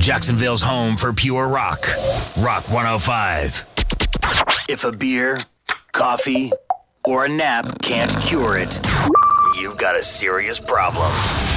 Jacksonville's home for pure rock. Rock 105. If a beer, coffee, or a nap can't cure it, you've got a serious problem.